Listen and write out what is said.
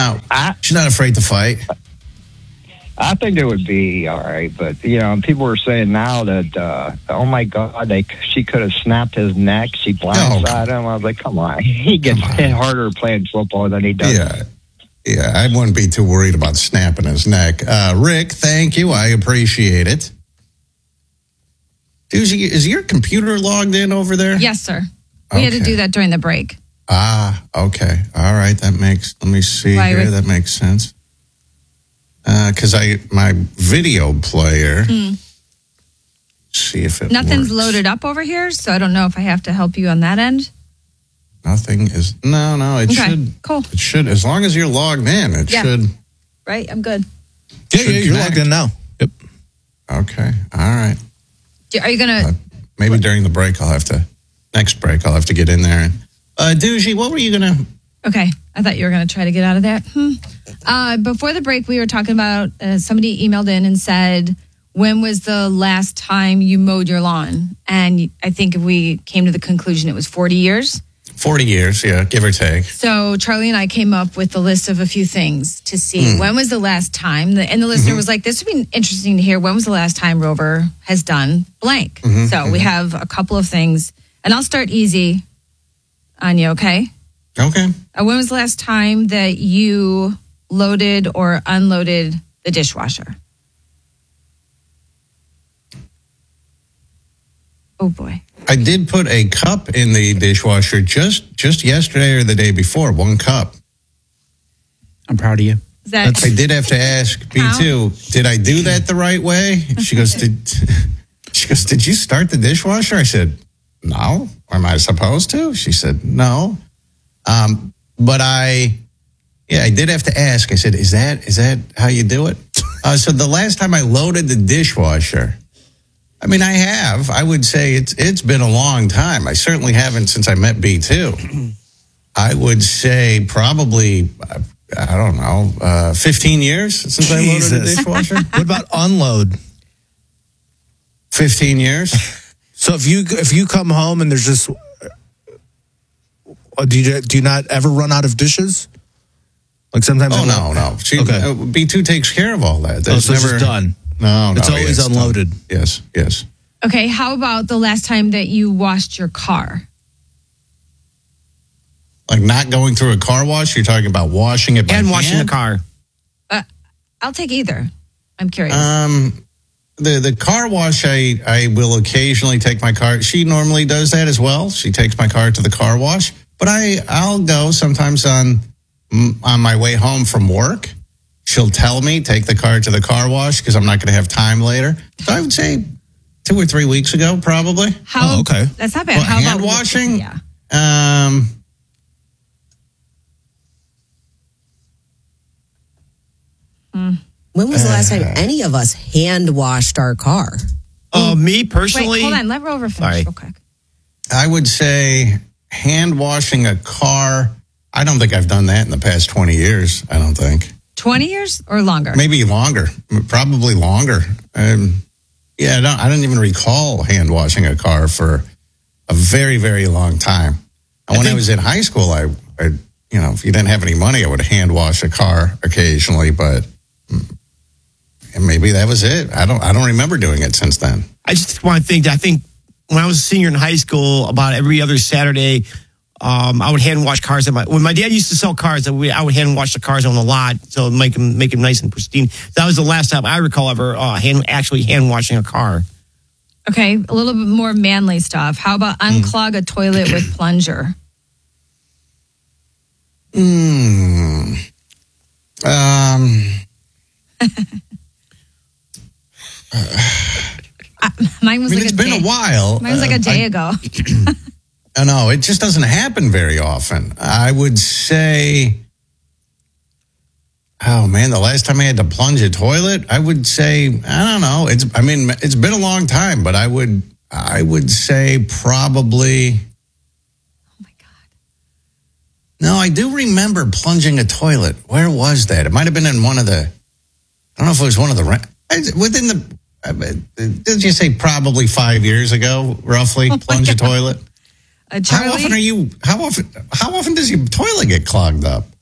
No, she's not afraid to fight. I think it would be all right, but people are saying now that oh my God, she could have snapped his neck. She blindsided him. I was like, come on, he gets hit harder playing football than he does. Yeah, I wouldn't be too worried about snapping his neck. Rick, thank you. I appreciate it. Is your computer logged in over there? Yes, sir. We had to do that during the break. Okay. All right. Let me see here. That makes sense. Because my video player, see if it Nothing's works. loaded up over here, so I don't know if I have to help you on that end. Nothing is, no, it should. Cool. It should, as long as you're logged in, it should. Right, I'm good. Yeah, you're logged in now. Yep. Okay, all right. Are you going to? Maybe during the break, next break, I'll have to get in there. Doogie, what were you going to? Okay, I thought you were going to try to get out of that. Before the break, we were talking about somebody emailed in and said, when was the last time you mowed your lawn? And I think we came to the conclusion it was 40 years. 40 years, yeah, give or take. So Charlie and I came up with a list of a few things to see when was the last time. And the listener was like, this would be interesting to hear. When was the last time Rover has done blank? So we have a couple of things. And I'll start easy on you, okay? Okay. When was the last time that you loaded or unloaded the dishwasher? Oh, boy. I did put a cup in the dishwasher just yesterday or the day before, 1 cup. I'm proud of you. I did have to ask B2, did I do that the right way? She goes, did you start the dishwasher? I said, no. Am I supposed to? She said, no. But I did have to ask. I said, is that how you do it? So the last time I loaded the dishwasher, I mean, I would say it's been a long time. I certainly haven't since I met B2. I would say probably, I don't know, 15 years since I loaded the dishwasher. What about unload? 15 years. So if you come home and there's just, do you not ever run out of dishes? Like sometimes. Oh no. B2 takes care of all that. So it's just done. No, it's always unloaded. Done. Yes. Okay, how about the last time that you washed your car? Like not going through a car wash? You're talking about washing it by hand? And washing the car. I'll take either. I'm curious. The car wash, I will occasionally take my car. She normally does that as well. She takes my car to the car wash. But I'll go sometimes on my way home from work. She'll tell me, take the car to the car wash because I'm not going to have time later. So I would say 2 or 3 weeks ago, probably. Okay. That's not bad. Well, How hand about washing? Yeah. When was the last time any of us hand washed our car? Me personally. Wait, hold on. Let Rover finish real quick. I would say hand washing a car. I don't think I've done that in the past 20 years. I don't think. 20 years or longer? Maybe longer. Probably longer. I don't even recall hand washing a car for a very, very long time. And when I was in high school, I if you didn't have any money, I would hand wash a car occasionally, but maybe that was it. I don't remember doing it since then. I just want to think. I think when I was a senior in high school, about every other Saturday, I would hand wash cars. When my dad used to sell cars, I would hand wash the cars on the lot, so make them nice and pristine. That was the last time I recall ever hand washing a car. Okay, a little bit more manly stuff. How about unclog a toilet with plunger? Mine was it's been a while. Mine was like a day ago. No, it just doesn't happen very often. I would say, the last time I had to plunge a toilet, I would say, I don't know. It's been a long time, but I would say probably. Oh my God. No, I do remember plunging a toilet. Where was that? It might have been in one of the. I don't know if it was one of the within the. Did you say probably 5 years ago, roughly? Plunge a toilet. Charlie? How often does your toilet get clogged up?